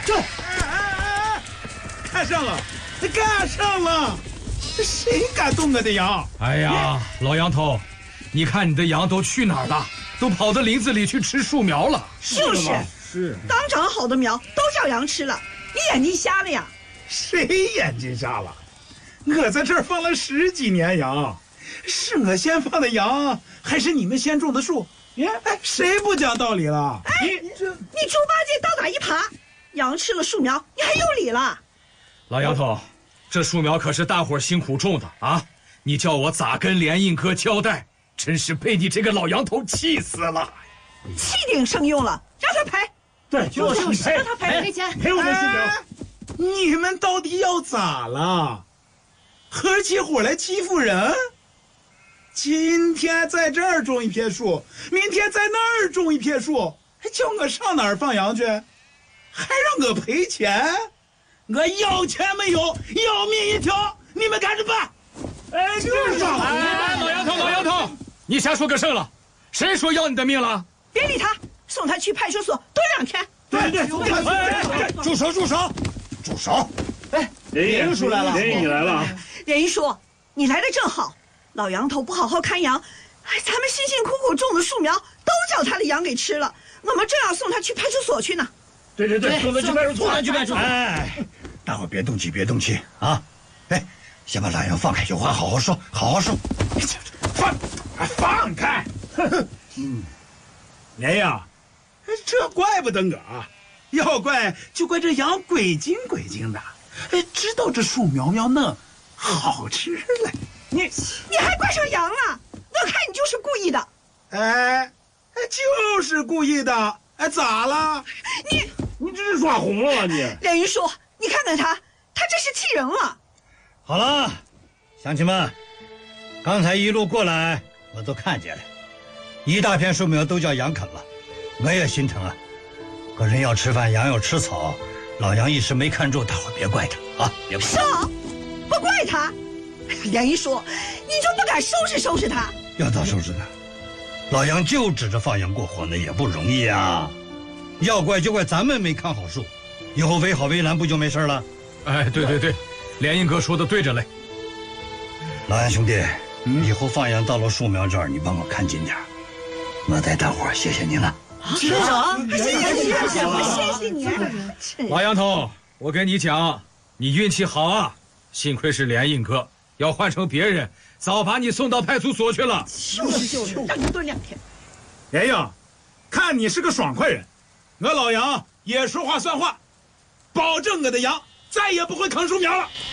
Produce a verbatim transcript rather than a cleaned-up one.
这，哎哎哎，看上了，干上了！谁敢动我的羊？ 哎呀，老杨头，你看你的羊都去哪儿了？都跑到林子里去吃树苗了。 就是， 是， 刚长好的苗都叫羊吃了，你眼睛瞎了呀？ 谁眼睛瞎了？我在这儿放了十几年羊，是我先放的羊，还是你们先种的树？哎，谁不讲道理了？ 哎，你这你猪八戒倒打一耙，羊吃了树苗，你还有理了？ 老杨头，这树苗可是大伙儿辛苦种的啊！你叫我咋跟连印哥交代？真是被你这个老杨头气死了！ 气顶生用了，让他赔。 对，就是赔， 让他赔赔钱， 赔我们树苗。你们到底要咋了？合起伙来欺负人？今天在这儿种一片树，明天在那儿种一片树，还叫我上哪儿放羊去？还让我赔钱？我要钱没有，要命一条！你们看着办！哎，就是啊！ 哎，老杨头，老杨头，你瞎说个甚了？谁说要你的命了？ 别理他，送他去派出所蹲两天。 对对，哎，住手住手住手！哎， 连叔来了，连姨你来了。 连姨叔，你来的正好。老杨头不好好看羊，哎，咱们辛辛苦苦种的树苗都叫他的羊给吃了，我们正要送他去派出所去呢。 对对对，送他去派出所，送他去派出所。 哎，大伙别动气，别动气啊！哎，先把老杨放开，有话好好说，好好说。 放，放开！嗯，连呀，这怪不得我，要怪就怪这羊鬼精鬼精的，哎，知道这树苗苗嫩，好吃嘞。 你你还怪上羊了？我看你就是故意的。 哎，就是故意的。哎，咋了？ 你你这是耍红了吧你？ 连云叔，你看看他，他这是气人了。 好了，乡亲们，刚才一路过来我都看见了，一大片树苗都叫羊啃了，我也心疼啊。可人要吃饭，羊要吃草，老杨一时没看住，大伙别怪他啊，别怪他。 少，不怪他。连姨叔，你就不敢收拾收拾他？ 要咋收拾呢？老杨就指着放羊过活，那也不容易啊。要怪就怪咱们没看好树，以后围好围栏不就没事了？ 哎，对对对，连印哥说的对着嘞。 老杨兄弟，嗯、以后放羊到了树苗这儿，你帮我看紧点，我代大伙谢谢您了。 是啊，谢谢谢谢谢谢你。 老杨头，我跟你讲，你运气好啊。幸亏是连印哥，要换成别人，早把你送到派出所去了。 就是就是，让你蹲两天。 连英，看你是个爽快人，我老杨也说话算话，保证我的羊再也不会啃树苗了。